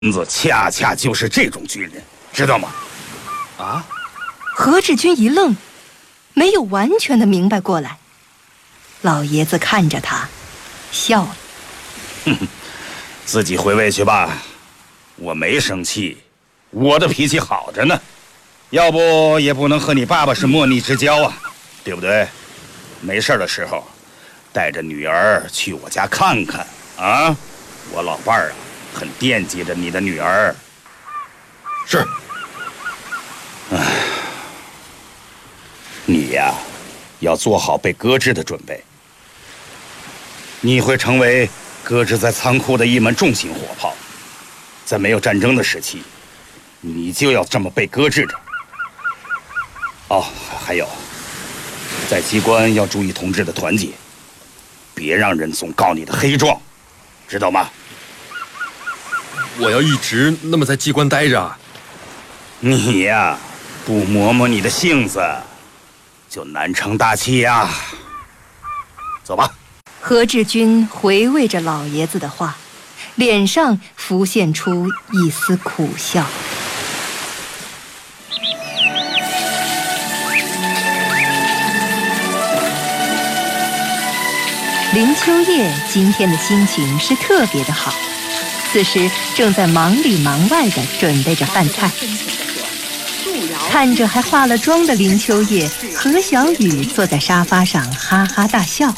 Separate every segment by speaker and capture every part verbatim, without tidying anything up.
Speaker 1: 子恰恰就是这种军人，知道吗？
Speaker 2: 啊！
Speaker 3: 何志军一愣，没有完全的明白过来。老爷子看着他，笑了。
Speaker 1: 哼哼，自己回味去吧。我没生气，我的脾气好着呢。要不也不能和你爸爸是莫逆之交啊，对不对？没事的时候，带着女儿去我家看看啊。我老伴儿啊，很惦记着你的女儿。
Speaker 2: 是。
Speaker 1: 唉，你呀，要做好被搁置的准备。你会成为搁置在仓库的一门重型火炮，在没有战争的时期，你就要这么被搁置着。哦，还有，在机关要注意同志的团结，别让人总告你的黑状，知道吗？
Speaker 2: 我要一直那么在机关待着。
Speaker 1: 你呀，不磨磨你的性子，就难成大器呀。走吧。
Speaker 3: 何志军回味着老爷子的话，脸上浮现出一丝苦笑。林秋叶今天的心情是特别的好，此时正在忙里忙外的准备着饭菜。看着还化了妆的林秋叶，何小雨坐在沙发上哈哈大笑。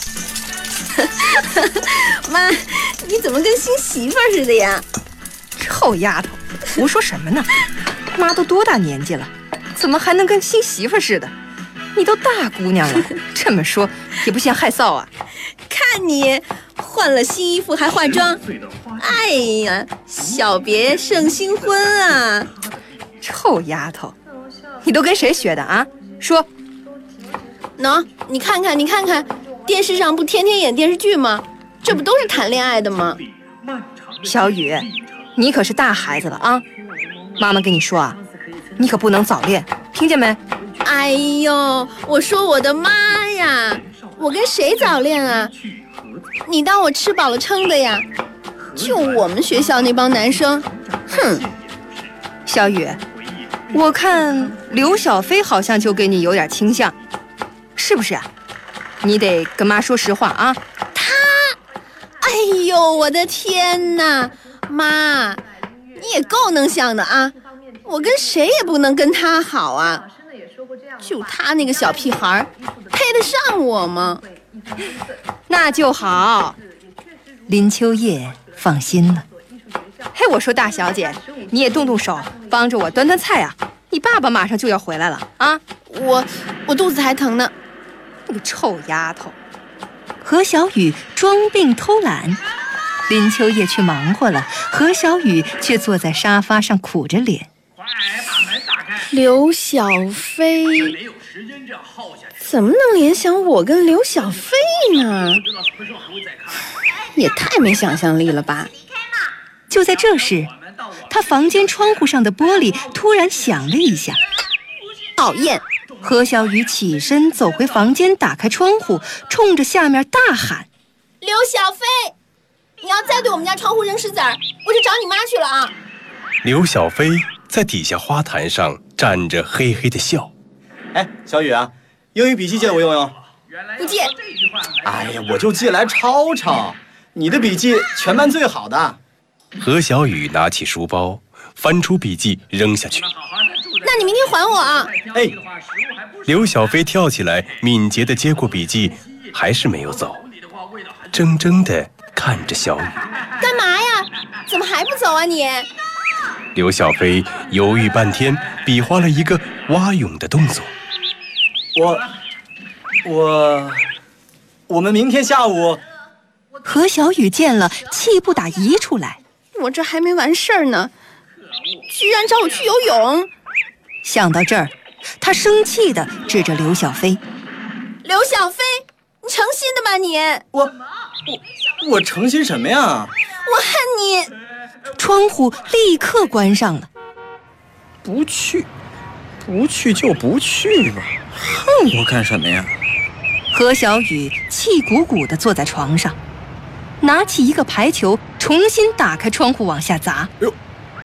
Speaker 4: 妈，你怎么跟新媳妇似的呀？
Speaker 3: 臭丫头，胡说什么呢？妈都多大年纪了，怎么还能跟新媳妇似的？你都大姑娘了，这么说也不嫌害臊啊？
Speaker 4: 看你换了新衣服还化妆，哎呀，小别胜新婚啊！
Speaker 3: 臭丫头，你都跟谁学的啊？说。
Speaker 4: 喏，你看看，你看看，电视上不天天演电视剧吗？这不都是谈恋爱的吗？
Speaker 3: 小雨，你可是大孩子了啊！妈妈跟你说啊，你可不能早恋，听见没？
Speaker 4: 哎呦，我说我的妈呀，我跟谁早恋啊？你当我吃饱了撑的呀？就我们学校那帮男生，哼！
Speaker 3: 小雨，我看刘小飞好像就跟你有点倾向，是不是啊？你得跟妈说实话啊！
Speaker 4: 他，哎呦，我的天哪，妈，你也够能想的啊！我跟谁也不能跟他好啊！就他那个小屁孩，配得上我吗？
Speaker 3: 那就好，林秋叶放心了。嘿，我说大小姐，你也动动手，帮着我端端菜啊！你爸爸马上就要回来了啊！
Speaker 4: 我我肚子还疼呢。
Speaker 3: 那个臭丫头！何小雨装病偷懒，林秋叶去忙活了，何小雨却坐在沙发上苦着脸。
Speaker 4: 刘小飞，怎么能联想我跟刘小飞呢？也太没想象力了吧！
Speaker 3: 就在这时，他房间窗户上的玻璃突然响了一下。
Speaker 4: 讨厌！
Speaker 3: 何小雨起身走回房间，打开窗户，冲着下面大喊：“
Speaker 4: 刘小飞，你要再对我们家窗户扔石子儿，我就找你妈去了啊！”
Speaker 5: 刘小飞在底下花坛上站着，嘿嘿的笑。
Speaker 6: 哎，小雨啊，英语笔记借我用用。
Speaker 4: 不借。
Speaker 6: 哎呀，我就借来抄抄，你的笔记全班最好的。
Speaker 5: 何小雨拿起书包，翻出笔记扔下去。
Speaker 4: 那你明天还我啊！
Speaker 6: 哎，
Speaker 5: 刘小飞跳起来，敏捷地接过笔记，还是没有走，怔怔地看着小雨。
Speaker 4: 干嘛呀？怎么还不走啊你？
Speaker 5: 刘小飞犹豫半天，比划了一个蛙泳的动作。
Speaker 6: 我我我们明天下午。
Speaker 3: 何小雨见了，气不打一处来。
Speaker 4: 我这还没完事儿呢，居然找我去游泳！
Speaker 3: 想到这儿，他生气地指着刘小飞：“
Speaker 4: 刘小飞，你成心的吧你？
Speaker 6: 我我我成心什么呀？
Speaker 4: 我恨你！”
Speaker 3: 窗户立刻关上了。
Speaker 6: 不去，不去就不去吧，恨我干什么呀？
Speaker 3: 何小雨气鼓鼓地坐在床上，拿起一个排球，重新打开窗户往下砸。
Speaker 6: 哎呦，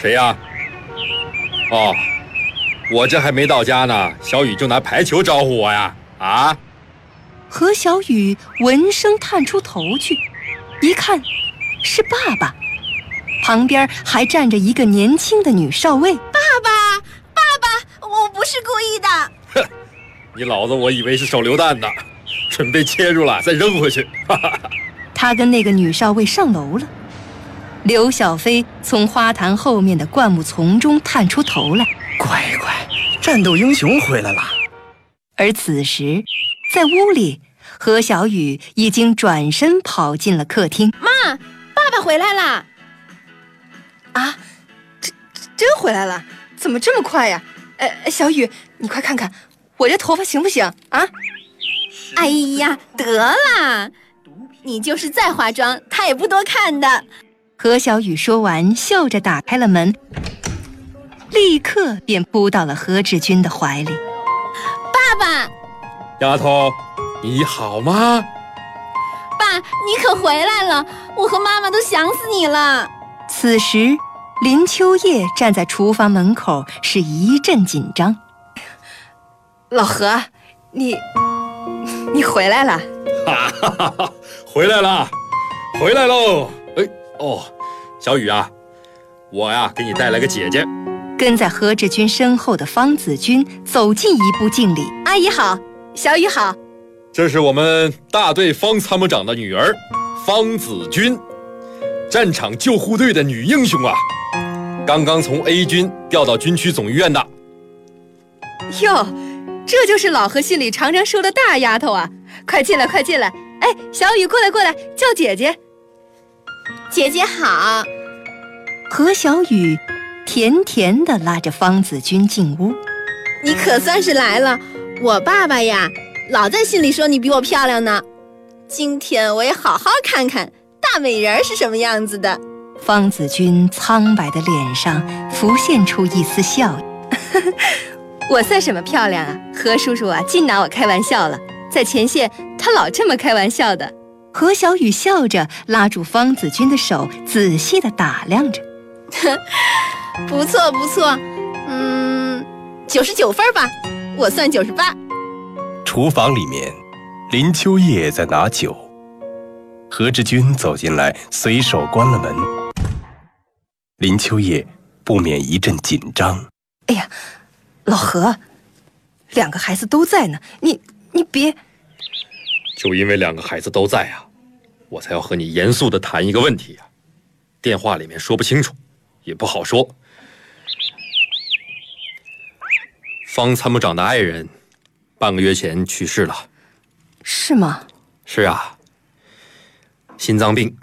Speaker 2: 谁呀？哦，我这还没到家呢，小雨就拿排球招呼我呀！啊！
Speaker 3: 何小雨闻声探出头去，一看是爸爸，旁边还站着一个年轻的女少尉。
Speaker 4: 爸爸，爸爸，我不是故意的。
Speaker 2: 哼，你老子我以为是手榴弹呢，准备切入了再扔回去。哈哈。
Speaker 3: 他跟那个女少尉上楼了。刘小飞从花坛后面的灌木丛中探出头来，
Speaker 6: 乖乖，战斗英雄回来了。
Speaker 3: 而此时，在屋里，何小雨已经转身跑进了客厅。
Speaker 4: 妈，爸爸回来啦！
Speaker 3: 啊，真真回来了？怎么这么快呀？呃，小雨，你快看看我这头发行不行啊？
Speaker 4: 哎呀，得啦，你就是再化妆，他也不多看的。
Speaker 3: 何小雨说完，笑着打开了门，立刻便扑到了何志军的怀里。
Speaker 4: 爸爸，
Speaker 2: 丫头，你好吗？
Speaker 4: 爸，你可回来了，我和妈妈都想死你了。
Speaker 3: 此时，林秋叶站在厨房门口，是一阵紧张。老何，你你回来了？
Speaker 2: 哈哈哈，回来了，回来喽！哎哦，小雨啊，我呀给你带来个姐姐。
Speaker 3: 跟在何志军身后的方子军走近一步敬礼：“阿姨好，小雨好。”
Speaker 2: 这是我们大队方参谋长的女儿，方子军，战场救护队的女英雄啊！刚刚从 A 军调到军区总医院的。
Speaker 3: 哟，这就是老何心里常常说的大丫头啊！快进来，快进来！哎，小雨，过来，过来，叫姐姐。
Speaker 4: 姐姐好。
Speaker 3: 何小雨甜甜地拉着方子军进屋。
Speaker 4: 你可算是来了，我爸爸呀，老在心里说你比我漂亮呢。今天我也好好看看大美人是什么样子的。
Speaker 3: 方子军苍白的脸上浮现出一丝笑意。我算什么漂亮啊？何叔叔啊，尽拿我开玩笑了。在前线，他老这么开玩笑的。何小雨笑着拉住方子军的手，仔细地打量着。
Speaker 4: 不错不错，嗯，九十九分吧，我算九十八。
Speaker 5: 厨房里面，林秋叶在拿酒，何志军走进来，随手关了门。林秋叶不免一阵紧张。
Speaker 3: 哎呀，老何，两个孩子都在呢，你你别……
Speaker 2: 就因为两个孩子都在啊，我才要和你严肃地谈一个问题啊。电话里面说不清楚，也不好说。方参谋长的爱人，半个月前去世了。
Speaker 3: 是吗？
Speaker 2: 是啊，心脏病。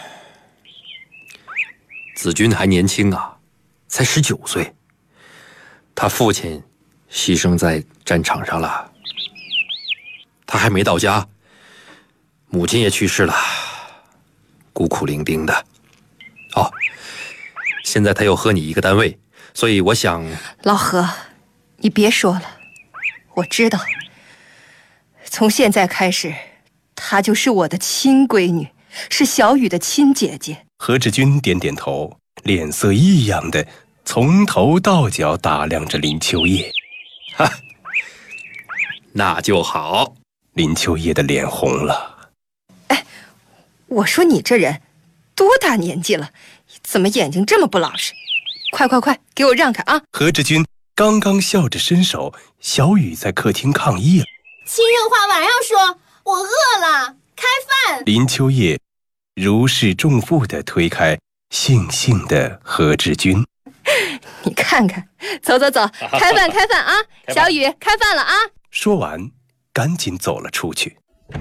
Speaker 2: 子军还年轻啊，才十九岁。他父亲牺牲在战场上了，他还没到家，母亲也去世了，孤苦伶仃的。哦，现在他又和你一个单位，所以我想……
Speaker 3: 老何，你别说了，我知道，从现在开始，她就是我的亲闺女，是小雨的亲姐姐。
Speaker 5: 何志军点点头，脸色异样的从头到脚打量着林秋叶。
Speaker 2: 哈，那就好。
Speaker 5: 林秋叶的脸红了。
Speaker 3: 哎，我说你这人多大年纪了，怎么眼睛这么不老实？快快快，给我让开啊！
Speaker 5: 何志军刚刚笑着伸手，小雨在客厅抗议了。
Speaker 4: 亲人话晚上说，我饿了，开饭。
Speaker 5: 林秋叶如释重负地推开悻悻的何志军。
Speaker 3: 你看看，走走走，开饭开饭啊！小雨，开饭了啊！
Speaker 5: 说完，赶紧走了出去。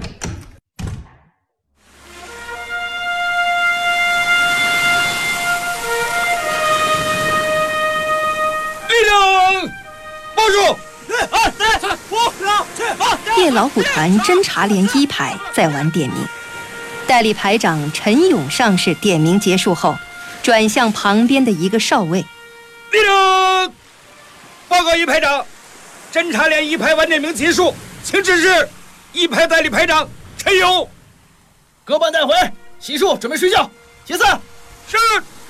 Speaker 2: 立正，报数。
Speaker 3: 夜老虎团侦察连一排在玩点名，代理排长陈勇上士点名结束后，转向旁边的一个少尉。
Speaker 1: 立正，报告一排长，侦察连一排完点名结束，请指示一排代理排长陈勇。
Speaker 6: 各班带回，洗漱，准备睡觉。解散。
Speaker 1: 是。